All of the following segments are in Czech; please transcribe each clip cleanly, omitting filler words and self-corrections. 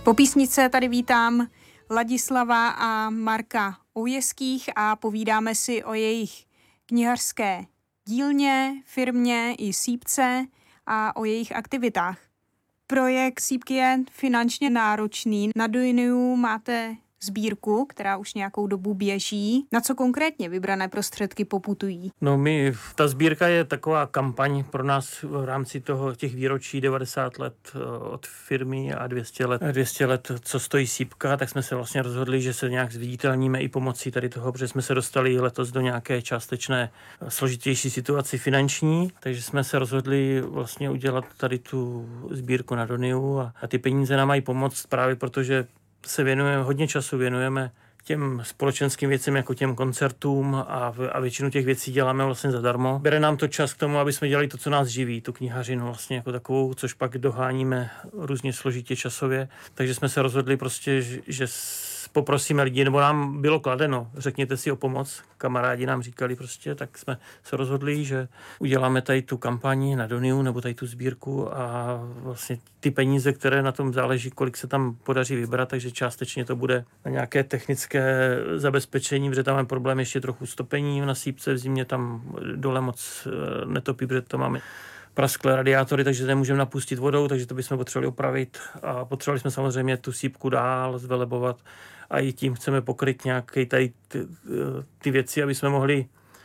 Po písničce tady vítám Ladislava a Marka Oujeských a povídáme si o jejich knihařské dílně, firmě i sýpce a o jejich aktivitách. Projekt sýpky je finančně náročný. Na Duiniu máte sbírku, která už nějakou dobu běží. Na co konkrétně vybrané prostředky poputují? No ta sbírka je taková kampaň pro nás v rámci těch výročí 90 let od firmy a 200 let, co stojí sýpka, tak jsme se vlastně rozhodli, že se nějak zviditelníme i pomocí tady toho, protože jsme se dostali letos do nějaké částečné složitější situaci finanční, takže jsme se rozhodli vlastně udělat tady tu sbírku na Duiniu a ty peníze nám mají pomoct právě protože hodně času věnujeme těm společenským věcem, jako těm koncertům a většinu těch věcí děláme vlastně zadarmo. Bere nám to čas k tomu, aby jsme dělali to, co nás živí, tu knihařinu vlastně jako takovou, což pak doháníme různě složitě časově. Takže jsme se rozhodli prostě, že poprosíme lidi, nebo nám bylo kladeno, řekněte si o pomoc, kamarádi nám říkali prostě, tak jsme se rozhodli, že uděláme tady tu kampaň na Duiniu, nebo tady tu sbírku a vlastně ty peníze, které na tom záleží, kolik se tam podaří vybrat, takže částečně to bude na nějaké technické zabezpečení, protože tam máme problém ještě trochu s topením na sýpce, v zimě tam dole moc netopí, protože to máme prasklé radiátory, takže nemůžeme napustit vodou, takže to bychom potřebovali opravit a potřebovali jsme samozřejmě tu sýpku dál zvelebovat a i tím chceme pokryt nějaké tady ty věci, aby jsme mohli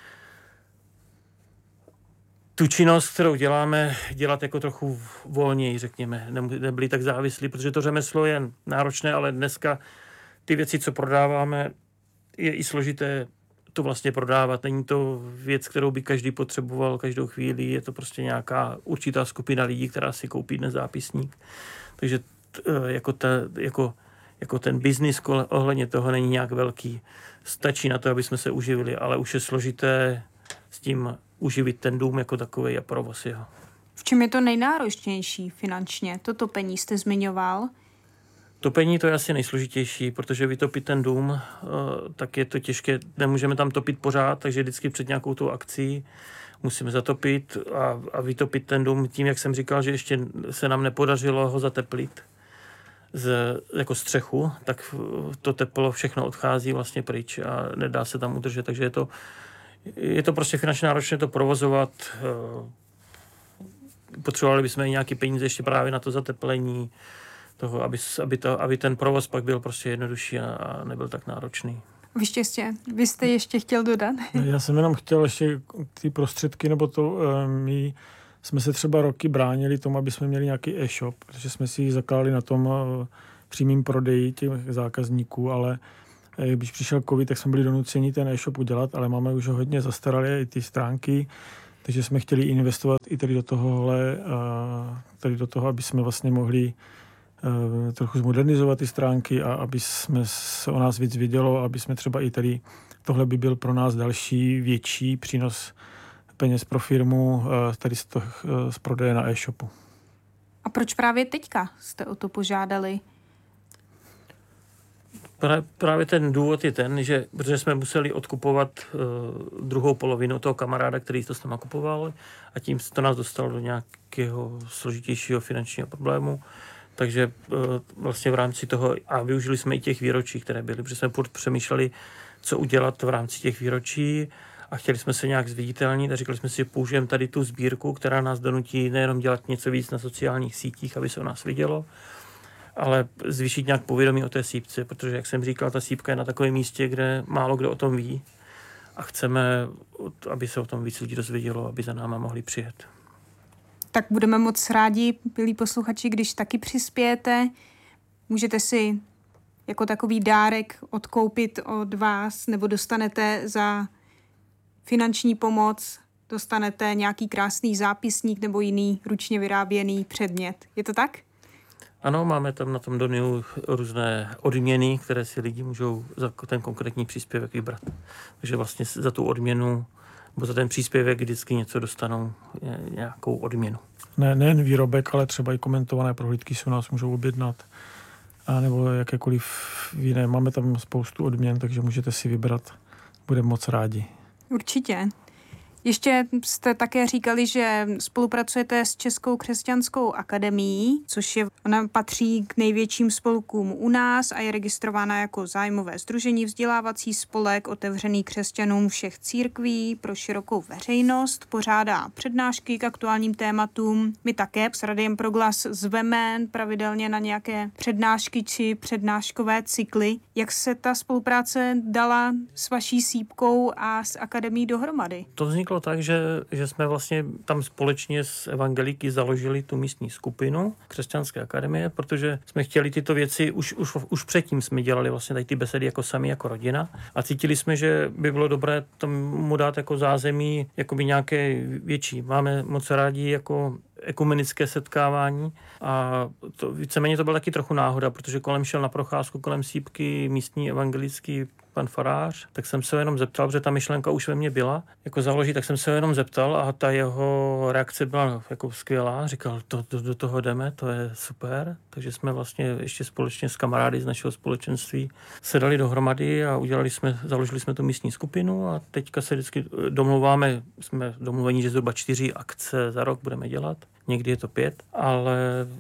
tu činnost, kterou děláme, dělat jako trochu volněji, řekněme. Nebyli tak závislí, protože to řemeslo je náročné, ale dneska ty věci, co prodáváme, je i složité to vlastně prodávat. Není to věc, kterou by každý potřeboval každou chvíli. Je to nějaká určitá skupina lidí, která si koupí dnes zápisník. Takže jako ten biznis ohledně toho není nějak velký. Stačí na to, aby jsme se uživili, ale už je složité s tím uživit ten dům jako takový a provoz jeho. V čem je to nejnáročnější finančně? To topení jste zmiňoval. Topení to je asi nejsložitější, protože vytopit ten dům, tak je to těžké. Nemůžeme tam topit pořád, takže vždycky před nějakou tou akcí musíme zatopit a vytopit ten dům tím, jak jsem říkal, že ještě se nám nepodařilo ho zateplit jako střechu, tak to teplo všechno odchází vlastně pryč a nedá se tam udržet, takže je to prostě finančně náročné to provozovat. Potřebovali bychom i nějaké peníze ještě právě na to zateplení toho, aby ten provoz pak byl prostě jednodušší a nebyl tak náročný. Vy jste ještě chtěl dodat? Já jsem jenom chtěl ještě ty prostředky, nebo to my jsme se třeba roky bránili tomu, aby jsme měli nějaký e-shop, protože jsme si ji zakládali na tom přímým prodeji těch zákazníků, ale když přišel covid, tak jsme byli donuceni ten e-shop udělat, ale máme už hodně zastaralé i ty stránky, takže jsme chtěli investovat i tady do toho, aby jsme vlastně mohli trochu zmodernizovat ty stránky a aby jsme se o nás víc vědělo, aby jsme třeba i tady, tohle by byl pro nás další větší přínos peněz pro firmu tady z prodeje na e-shopu. A proč právě teďka jste o to požádali? Právě ten důvod je ten, že protože jsme museli odkupovat druhou polovinu toho kamaráda, který to s náma kupoval a tím to nás dostalo do nějakého složitějšího finančního problému. Takže vlastně v rámci toho a využili jsme i těch výročí, které byly, protože jsme přemýšleli, co udělat v rámci těch výročí a chtěli jsme se nějak zviditelnit a říkali jsme si, že použijeme tady tu sbírku, která nás donutí nejenom dělat něco víc na sociálních sítích, aby se o nás vidělo, ale zvýšit nějak povědomí o té sýpce, protože, jak jsem říkal, ta sýpka je na takovém místě, kde málo kdo o tom ví a chceme, aby se o tom víc lidí dozvědělo, aby za náma mohli přijet. Tak budeme moc rádi, milí posluchači, když taky přispějete. Můžete si jako takový dárek odkoupit od vás, nebo dostanete za finanční pomoc, dostanete nějaký krásný zápisník nebo jiný ručně vyráběný předmět. Je to tak? Ano, máme tam na tom Duiniu různé odměny, které si lidi můžou za ten konkrétní příspěvek vybrat. Takže vlastně za tu odměnu nebo za ten příspěvek vždycky něco dostanou, nějakou odměnu. Nejen výrobek, ale třeba i komentované prohlídky si u nás můžou objednat. A nebo jakékoliv jiné. Máme tam spoustu odměn, takže můžete si vybrat. Budeme moc rádi. Určitě. Ještě jste také říkali, že spolupracujete s Českou křesťanskou akademií, ona patří k největším spolkům u nás a je registrována jako zájmové sdružení, vzdělávací spolek otevřený křesťanům všech církví pro širokou veřejnost, pořádá přednášky k aktuálním tématům. My také s Radiem Proglas zveme pravidelně na nějaké přednášky či přednáškové cykly. Jak se ta spolupráce dala s vaší sípkou a s akademií dohromady? To vzniklo tak, že jsme vlastně tam společně s evangelíky založili tu místní skupinu Křesťanské akademie, protože jsme chtěli tyto věci, už předtím jsme dělali vlastně tady ty besedy jako sami, jako rodina a cítili jsme, že by bylo dobré tomu dát jako zázemí jakoby nějaké větší. Máme moc rádi jako ekumenické setkávání a víceméně to byla taky trochu náhoda, protože kolem šel na procházku kolem sípky místní evangelický pan farář, tak jsem se jenom zeptal, protože ta myšlenka už ve mně byla, jako založit, tak jsem se jenom zeptal a ta jeho reakce byla jako skvělá. Říkal, do toho jdeme, to je super. Takže jsme vlastně ještě společně s kamarády z našeho společenství se dali dohromady a založili jsme tu místní skupinu a teďka se vždycky domlouváme, jsme domluveni, že zhruba 4 akce za rok budeme dělat. Někdy je to 5, ale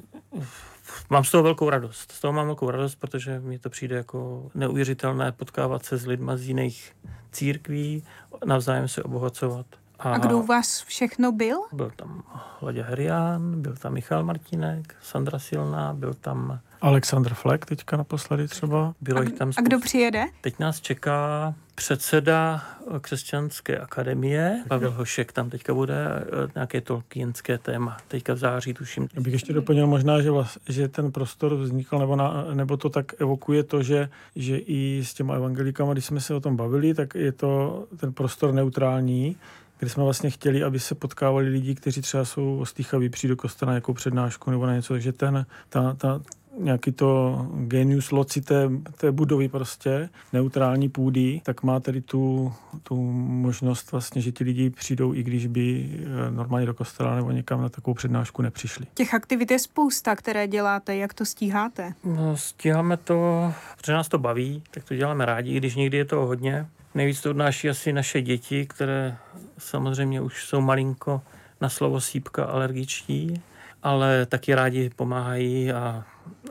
mám z toho velkou radost. Protože mi to přijde jako neuvěřitelné potkávat se s lidma z jiných církví, navzájem se obohacovat. A kdo u vás všechno byl? Byl tam Láďa Herián, byl tam Michal Martínek, Sandra Silná, byl tam Alexandr Fleck teďka naposledy třeba. A kdo přijede? Teď nás čeká předseda Křesťanské akademie. Pavel Hošek tam teďka bude, nějaké tolkienské téma. Teďka v září tuším. Já bych ještě doplnil možná, že ten prostor vznikl, nebo to tak evokuje to, že i s těma evangelikama, když jsme se o tom bavili, tak je to ten prostor neutrální, kde jsme vlastně chtěli, aby se potkávali lidi, kteří třeba jsou ostýchaví, přijít do kostela na nějakou přednášku nebo na něco, takže nějaký to genius loci té budovy prostě, neutrální půdy, tak má tedy tu možnost vlastně, že ti lidi přijdou, i když by normálně do kostela nebo někam na takovou přednášku nepřišli. Těch aktivit je spousta, které děláte. Jak to stíháte? No, stíháme to, protože nás to baví, tak to děláme rádi, když někdy je to hodně. Nejvíc to odnáší asi naše děti, které samozřejmě už jsou malinko na slovo sípka alergičtí, ale taky rádi pomáhají a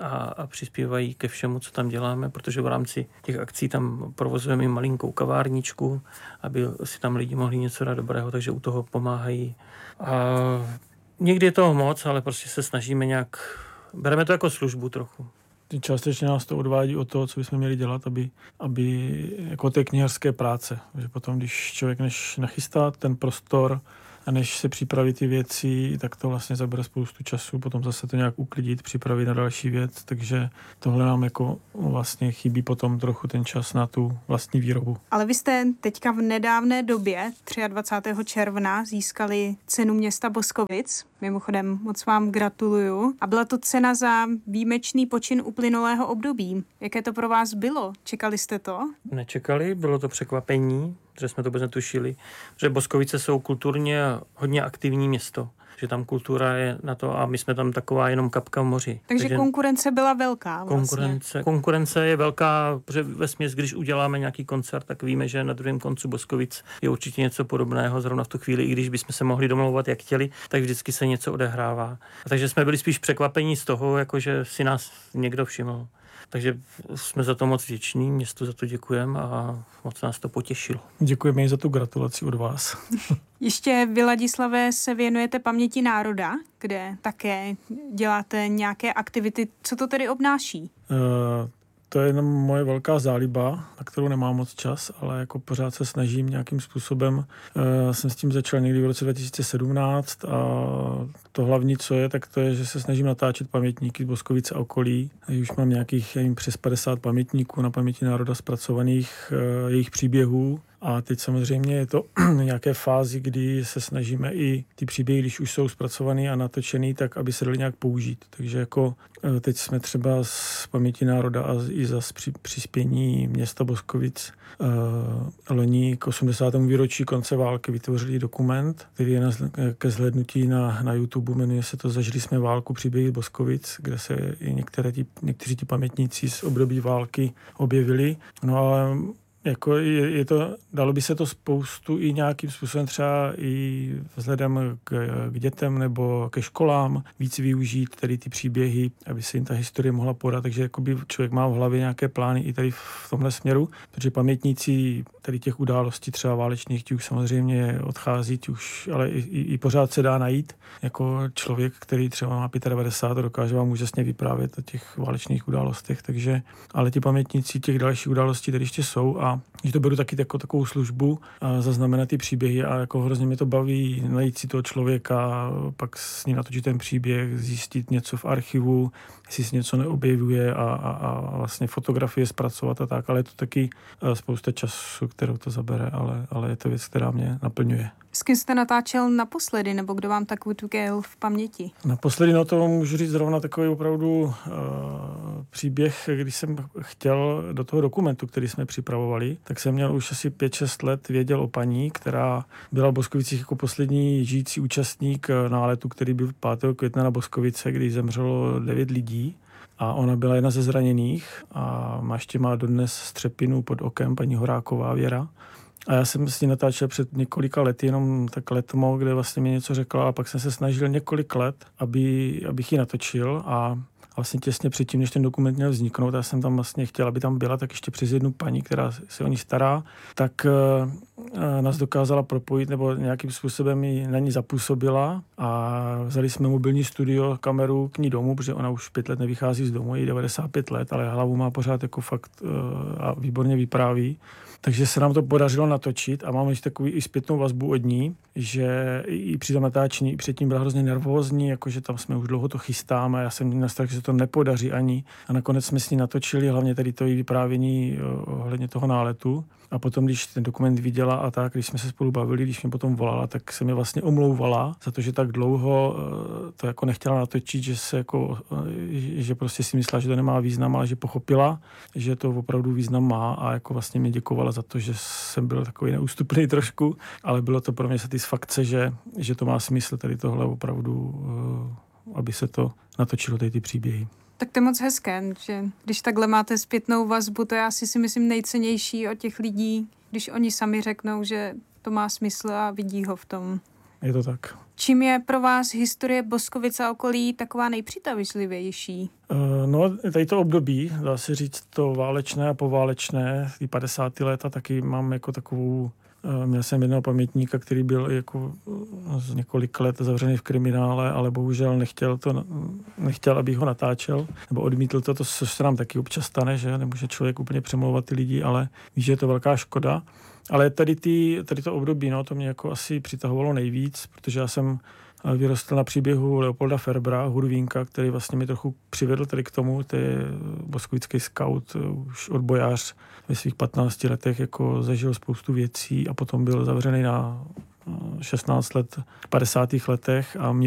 přispívají ke všemu, co tam děláme, protože v rámci těch akcí tam provozujeme malinkou kavárničku, aby si tam lidi mohli něco dát dobrého, takže u toho pomáhají. A někdy je toho moc, ale prostě se snažíme nějak, bereme to jako službu trochu. Částečně nás to odvádí od toho, co bychom měli dělat, aby jako té knihařské práce. Že potom, když člověk než nachystá ten prostor a než se připraví ty věci, tak to vlastně zabere spoustu času, potom zase to nějak uklidit, připravit na další věc, takže tohle nám jako vlastně chybí potom trochu ten čas na tu vlastní výrobu. Ale vy jste teďka v nedávné době, 23. června, získali cenu města Boskovic. Mimochodem, moc vám gratuluju. A byla to cena za výjimečný počin uplynulého období. Jaké to pro vás bylo? Čekali jste to? Nečekali, bylo to překvapení, že jsme to vůbec netušili, že Boskovice jsou kulturně hodně aktivní město, že tam kultura je na to a my jsme tam taková jenom kapka v moři. Takže konkurence byla velká vlastně. Konkurence je velká, protože vesměs, když uděláme nějaký koncert, tak víme, že na druhém konci Boskovic je určitě něco podobného, zrovna v tu chvíli, i když bychom se mohli domlouvat, jak chtěli, tak vždycky se něco odehrává. A takže jsme byli spíš překvapení z toho, jakože si nás někdo všiml. Takže jsme za to moc vděční, městu za to děkujeme a moc nás to potěšilo. Děkujeme i za tu gratulaci od vás. Ještě vy, Ladislavé, se věnujete paměti národa, kde také děláte nějaké aktivity. Co to tedy obnáší? To je jenom moje velká záliba, na kterou nemám moc čas, ale jako pořád se snažím nějakým způsobem. Jsem s tím začal někdy v roce 2017 a to hlavní, co je, tak to je, že se snažím natáčet pamětníky z Boskovice a okolí. Už mám nějakých přes 50 pamětníků na paměti národa zpracovaných, jejich příběhů. A teď samozřejmě je to nějaké fázi, kdy se snažíme i ty příběhy, když už jsou zpracovaný a natočený, tak aby se dali nějak použít. Takže jako teď jsme třeba z paměti národa a i za přispění města Boskovic loni k 80. výročí konce války vytvořili dokument, který je ke zhlédnutí na YouTube, jmenuje se to Zažili jsme válku, příběhy Boskovic, kde se i někteří ti pamětníci z období války objevili. No ale Jako je to, dalo by se to spoustu i nějakým způsobem třeba i vzhledem k dětem nebo ke školám víc využít tady ty příběhy, aby se jim ta historie mohla podat, takže jakoby člověk má v hlavě nějaké plány i tady v tomhle směru, protože pamětníci tady těch událostí třeba válečných ti už samozřejmě odchází, už, ale i pořád se dá najít jako člověk, který třeba má 95 a dokáže vám úžasně vyprávět o těch válečných událostech, takže ale ti pamětníci těch dalších událostí tady ještě jsou a že to beru taky jako takovou službu a zaznamenat ty příběhy a jako hrozně mě to baví najít si toho člověka, pak s ním natočit ten příběh, zjistit něco v archivu, jestli se něco neobjevuje a vlastně fotografie zpracovat a tak, ale je to taky spousta času, kterou to zabere, ale je to věc, která mě naplňuje. S kým jste natáčel naposledy, nebo kdo vám tak utkvěl v paměti? Naposledy, no to můžu říct zrovna takový opravdu příběh, když jsem chtěl do toho dokumentu, který jsme připravovali, tak jsem měl už asi 5-6 let, věděl o paní, která byla v Boskovicích jako poslední žijící účastník náletu, který byl 5. května na Boskovice, kdy zemřelo 9 lidí. A ona byla jedna ze zraněných a ještě má dodnes střepinu pod okem, paní Horáková Věra. A já jsem s ní natáčel před několika lety, jenom tak letmo, kde vlastně mi něco řekla a pak jsem se snažil několik let, abych ji natočil a vlastně těsně předtím, než ten dokument měl vzniknout, já jsem tam vlastně chtěl, aby tam byla, tak ještě přes jednu paní, která se o ní stará, tak nás dokázala propojit nebo nějakým způsobem ji na ní zapůsobila a vzali jsme mobilní studio, kameru k ní domů, protože ona už 5 let nevychází z domu, je 95 let, ale hlavu má pořád jako fakt a výborně vypráví. Takže se nám to podařilo natočit a mám ještě takový i zpětnou vazbu od ní, že i při tom natáčení, i předtím byla hrozně nervózní, jakože tam jsme už dlouho to chystáme, já jsem měl strach, že se to nepodaří ani a nakonec jsme s ní natočili hlavně tady to její vyprávění ohledně toho náletu a potom, když ten dokument viděla a tak, když jsme se spolu bavili, když mě potom volala, tak se mi vlastně omlouvala za to, že tak dlouho to jako nechtěla natočit, že se jako, že prostě si myslela, že to nemá význam, ale že pochopila, že to opravdu význam má a jako vlastně mě děkovala za to, že jsem byl takový neústupný trošku, ale bylo to pro mě satisfakce, že to má smysl tady tohle opravdu, aby se to natočilo tady ty příběhy. Tak to je moc hezké, že když takhle máte zpětnou vazbu, to je asi si myslím nejcennější od těch lidí, když oni sami řeknou, že to má smysl a vidí ho v tom. Je to tak. Čím je pro vás historie Boskovic a okolí taková nejpřitažlivější? No, tady to období, dá se říct to válečné a poválečné, ty 50. léta taky mám jako takovou. Měl jsem jednoho pamětníka, který byl jako z několik let zavřený v kriminále, ale bohužel nechtěl, abych ho natáčel, nebo odmítl to, což se nám taky občas stane, že nemůže člověk úplně přemlouvat ty lidi, ale víš, že je to velká škoda. Ale tady to období, no, to mě jako asi přitahovalo nejvíc, protože já jsem vyrostl na příběhu Leopolda Ferbra, hudvínka, který vlastně mě trochu přivedl tady k tomu, to je boskovický scout, už odbojář ve svých 15 letech jako zažil spoustu věcí a potom byl zavřený na 16 let v 50. letech a mě